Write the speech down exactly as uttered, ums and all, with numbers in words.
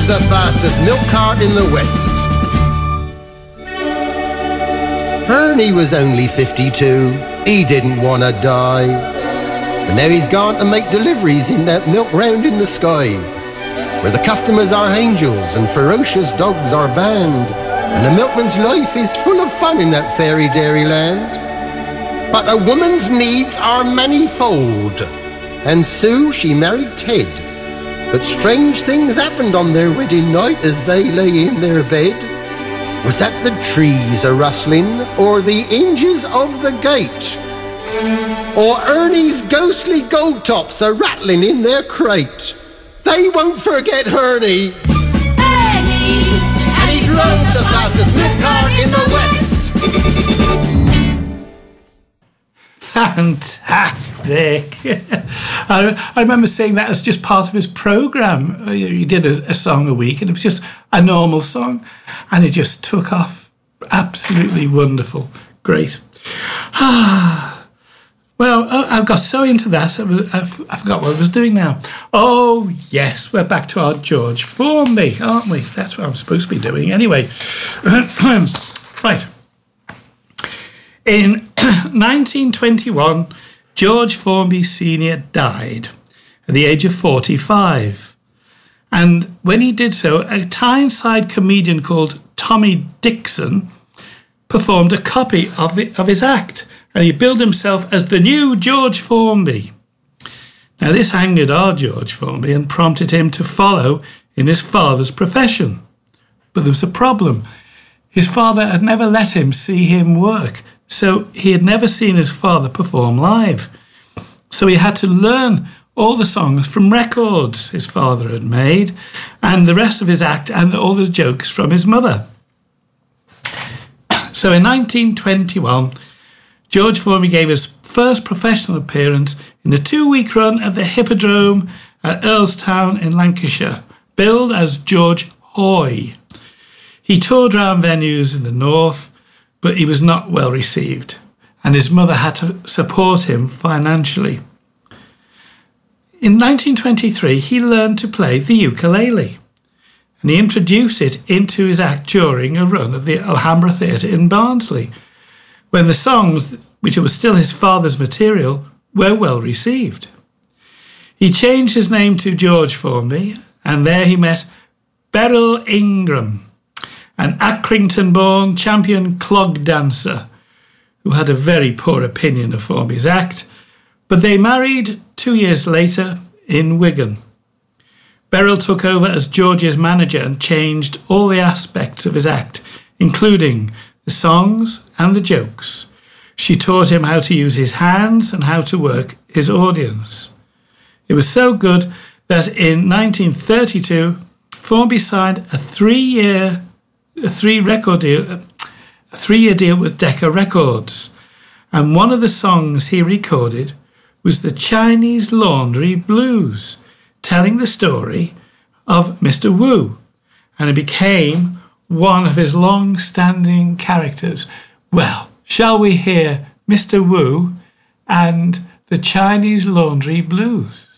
the fastest milk cart in the West. Ernie was only fifty-two. He didn't want to die. But now he's gone to make deliveries in that milk round in the sky, where the customers are angels and ferocious dogs are banned, and a milkman's life is full of fun in that fairy dairy land. But a woman's needs are manifold, and Sue, she married Ted. But strange things happened on their wedding night as they lay in their bed. Was that the trees a-rustling, or the hinges of the gate? Or Ernie's ghostly gold tops a-rattling in their crate? They won't forget Ernie. Ernie! And he drove the fastest milk cart in the West. Fantastic. I, I remember seeing that as just part of his programme. He did a, a song a week, and it was just a normal song, and it just took off. Absolutely wonderful. Great. Well, I got so into that, I, was, I forgot what I was doing now. Oh, yes, we're back to our George Formby, aren't we? That's what I'm supposed to be doing anyway. Right. In nineteen twenty-one, George Formby Senior died at the age of forty-five. And when he did so, a Tyneside comedian called Tommy Dixon performed a copy of, the, of his act, and he billed himself as the new George Formby. Now, this angered our George Formby and prompted him to follow in his father's profession. But there was a problem. His father had never let him see him work, so he had never seen his father perform live. So he had to learn all the songs from records his father had made, and the rest of his act and all the jokes from his mother. So in nineteen twenty-one, George Formby gave his first professional appearance in a two-week run at the Hippodrome at Earlstown in Lancashire, billed as George Hoy. He toured around venues in the north, but he was not well received, and his mother had to support him financially. In nineteen twenty-three, he learned to play the ukulele, and he introduced it into his act during a run of the Alhambra Theatre in Barnsley, when the songs, which was still his father's material, were well received. He changed his name to George Formby, and there he met Beryl Ingram, an Accrington-born champion clog dancer who had a very poor opinion of Formby's act, but they married two years later in Wigan. Beryl took over as George's manager and changed all the aspects of his act, including the songs and the jokes. She taught him how to use his hands and how to work his audience. It was so good that in nineteen thirty-two, Formby signed a three-year, a three-record deal, a three-year deal with Decca Records, and one of the songs he recorded was the Chinese Laundry Blues, telling the story of Mister Wu, and it became one of his long-standing characters. Well, shall we hear Mister Wu and the Chinese Laundry Blues?